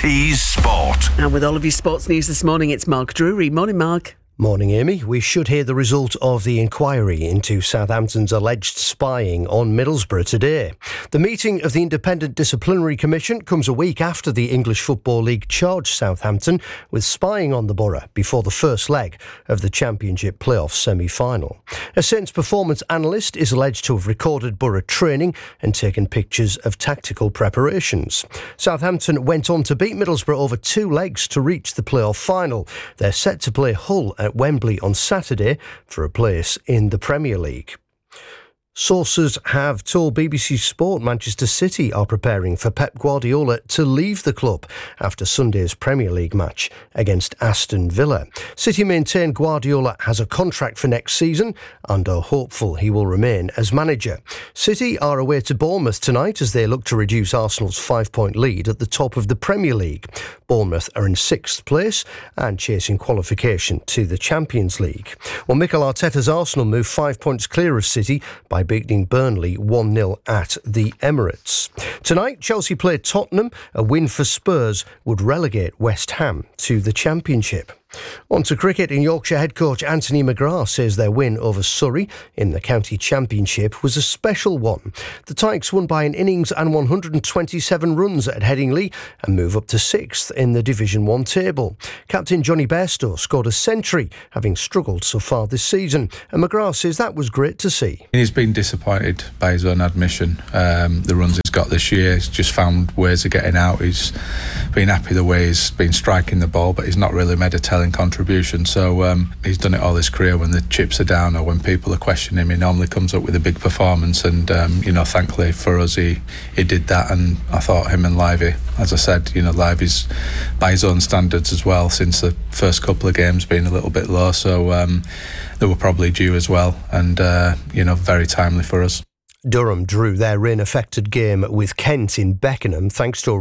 Tees Sport. And with all of your sports news this morning, it's Mark Drury. Morning, Mark. Morning, Amy. We should hear the result of the inquiry into Southampton's alleged spying on Middlesbrough today. The meeting of the Independent Disciplinary Commission comes a week after the English Football League charged Southampton with spying on the borough before the first leg of the Championship playoff semi-final. A Saints performance analyst is alleged to have recorded borough training and taken pictures of tactical preparations. Southampton went on to beat Middlesbrough over 2 legs to reach the playoff final. They're set to play Hull at Wembley on Saturday for a place in the Premier League. Sources have told BBC Sport Manchester City are preparing for Pep Guardiola to leave the club after Sunday's Premier League match against Aston Villa. City maintain Guardiola has a contract for next season and are hopeful he will remain as manager. City are away to Bournemouth tonight as they look to reduce Arsenal's 5-point lead at the top of the Premier League. Bournemouth are in 6th place and chasing qualification to the Champions League. Well, Mikel Arteta's Arsenal moved 5 points clear of City by beating Burnley 1-0 at the Emirates. Tonight, Chelsea play Tottenham. A win for Spurs would relegate West Ham to the Championship. On to cricket. In Yorkshire, head coach Anthony McGrath says their win over Surrey in the county championship was a special one. The Tykes won by an innings and 127 runs at Headingley and move up to 6th in the Division 1 table. Captain Johnny Bairstow scored a century, having struggled so far this season, and McGrath says that was great to see. He's been disappointed by his own admission. The runs he's got this year, he's just found ways of getting out. He's been happy the way he's been striking the ball, but he's not really made a telling contribution. So he's done it all his career. When the chips are down or when people are questioning him, he normally comes up with a big performance, and thankfully for us he did that. And I thought him and Livy, as I said, Livy's by his own standards as well, since the first couple of games being a little bit low, so they were probably due as well, and very timely for us. Durham drew their rain-affected game with Kent in Beckenham thanks to a